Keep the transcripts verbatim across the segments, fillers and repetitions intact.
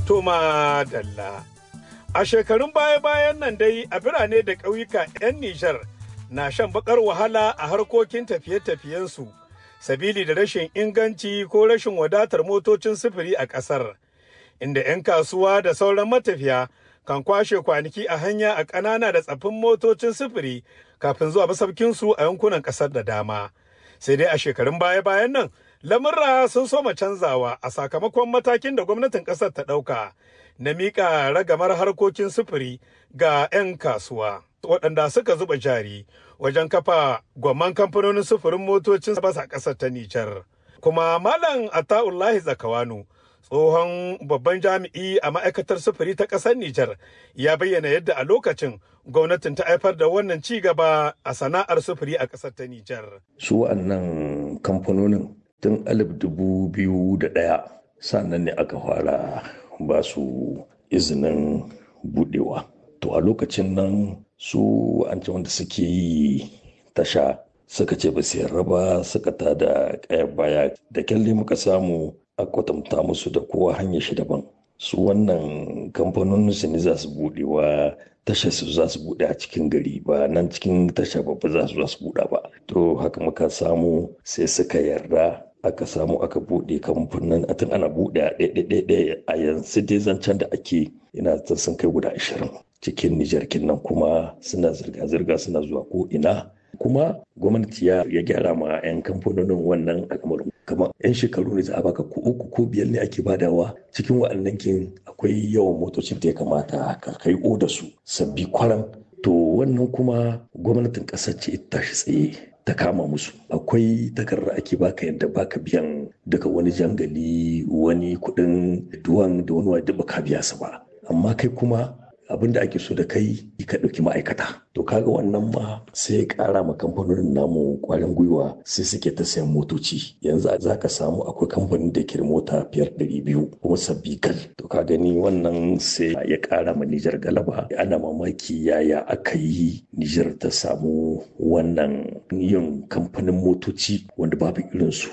To madalla. A shekarun baya-bayan nan dai a birane da ƙauyuka 'yan Nijar na shan bakar wahala a harkokin tafiye-tafiyensu, sabili da rashin inganci ko rashin wadatar motocin sufuri a ƙasar, inda 'yan kasuwa da sauran matafiya kan kwashe kwanaki a hanya a ƙanana da tsaffin motocin sufuri kafin zuwa masaukinsu a yankunan ƙasar da dama. Sai dai a shekarun baya-bayan nan, lamurra sun soma canzawa a sakamakon matakin da gwamnatin ƙasar ta ɗauka na miƙa ragamar harkokin sufuri ga 'yan kasuwa, waɗanda suka zuba jari wajen kafa gwamman kamfanonin sufurin motocin bas a ƙasar ta Nijar. Kuma Malam Ata'ullahi Zakawanu, tsohon babban jami'i a ma'aikatar sufuri ta ƙasar Nijar, ya bayyana yadda a lokacin gwamnatin ta haifar da wannan ci gaba a sana'ar sufuri a ƙasar ta Nijar. Su wa'annan kamfanonin tun alif dubu biyu da ɗaya sannan ne aka fara ba su izinin budewa. To a lokacin nan su an ce wanda suke yi tasha suka ce ba su yarda ba, suka tada kayan baya da kyalle muka samu a kwatanta musu da kowa hanyar shi daban. Su wannan kamfanonin su ne za su budewa tasha su za su bude a cikin gari, ba nan cikin tasha babba za su za su buɗa ba. To haka muka samu sai suka yarda aka samu aka buɗe kamfanin a tun ana buɗe a ɗaiɗaiɗaiɗai a yanzu dai zancen da ake ina ta sun kai guda ashirin cikin Nijar kinnan, kuma suna zirga-zirga suna zuwa ko ina. Kuma gwamnati ya gyara ma 'yan kamfanonin wannan al'amarin, kamar 'yan shekaru ne za a baka ko uku ko biyar ne ake badawa cikin wa'annan kin akwai yawan motocin da ya kamata ka kai oda su sabbi kwaran. To wannan kuma gwamnatin ƙasar ce ta shi tsaye ta kama musu. Akwai takarda ake baka yadda baka biyan daga wani jangali, wani kuɗin duwan da wani wadda baka biya su ba, amma kai kuma abin da ake so da kai ka ɗauki ma'aikata. To kaga wannan ma sai ya ƙara ma kamfanonin namu ƙwarin gwiwa, sai suke ta sayan motoci. Yanzu za ka samu akwai kamfanin da ke da mota fiyar ɗari biyu kuma sabbi kal. To ka gani wannan sai ya ƙara ma Nijar galaba. Ana mamaki yaya aka yi Nijar ta samu wannan yin kamfanin motoci wanda babu irinsu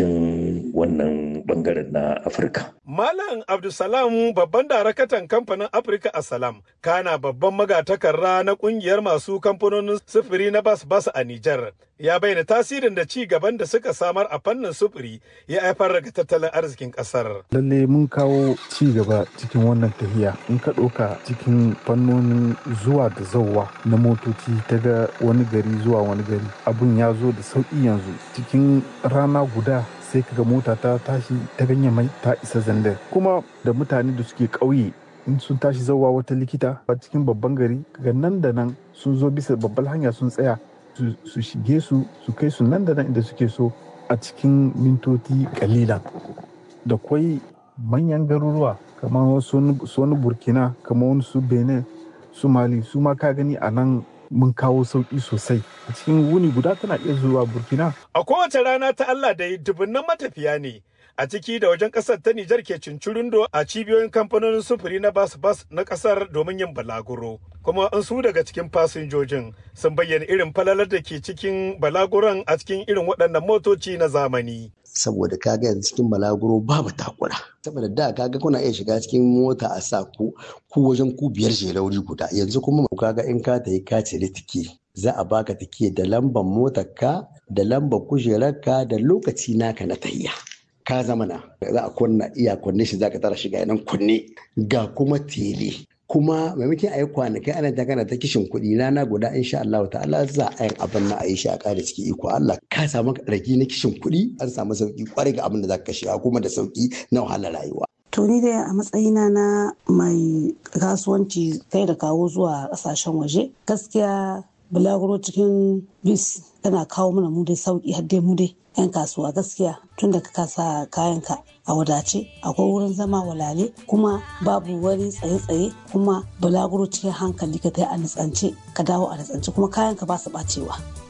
cikin wannan bangaren na Afirka. Malam Abdulsalam babban darakatan kamfanin Afirka Assalam, kana babban magatakarda na kungiyar masu kamfanonin sufuri na bas-bas a Nijar, ya bayyana tasirin da ci gaban da suka samar a fannin sufuri ya haifar daga tattalin arzikin kasar. Lalle mun kawo ci gaba cikin wannan tafiya. In ka ɗauka cikin fannonin zuwa da zauwa na motoci daga wani gari zuwa wani gari, abun ya zo da sauƙi yanzu. Cikin rana guda sai kaga mota ta tashi ta ganye mai ta isa Zandar. Kuma da mutane da suke ƙauye in sun tashi zauwa wata likita a cikin babban gari, ga nan da nan sun zo bisa babbar hanya sun tsaya su shige su su kai su nan da nan inda suke so a cikin mintoti kalilan. Da kwai manyan garuruwa kamar su wani Burkina, kamar wani su Benin, su Mali, su ma ka gani a nan mun kawo sauƙi sosai. A cikin wuni guda tana iya zuwa Burkina. A kowace rana ta Allah da dubunnan matafiya ne a ciki da wajen kasar ta Nijar ke cincirindo a cibiyoyin kamfanonin sufuri na bas-bas na kasar domin yin balaguro. Kuma an su daga cikin fasinjojin sun bayyana irin falalar da ke cikin balaguron a cikin irin waɗannan motoci na zamani. Saboda kaga yanzu cikin balaguro babu takura. Saboda da kaga kuna iya shiga cikin mota a sa ku ku wajen ku biyar jelauri guda. Yanzu kuma kaga in ka tayi ka cire tike, za a baka tike da lambar motarka da lambar kujerarka da lokaci naka na tahiya. Ka zama na za a kunna iya kunne shi zaka tara shiga nan kunne ga kuma tele, kuma maimakon a yi kwanakai ana ta kana ta kishin kuɗi rana guda insha Allah ta'ala za a yin abin na a yi shi a ƙara ciki iko Allah ka samu ragi na kishin kuɗi, an samu sauki kwarai ga abin da zaka shiga kuma da sauki na wahalar rayuwa. To ni dai a matsayina na mai kasuwanci kai da kawo zuwa ƙasashen waje, gaskiya bulaguro cikin bis tana kawo mana mu dai sauki har dai mu dai 'yan kasuwa gaskiya, tun da ka kasa kayanka a wadace, akwai wurin zama walale, kuma babu wani tsaye-tsaye, kuma bulaguro cikin hankali ka kai a nutsance ka dawo a nutsance, kuma kayanka ba su bacewa.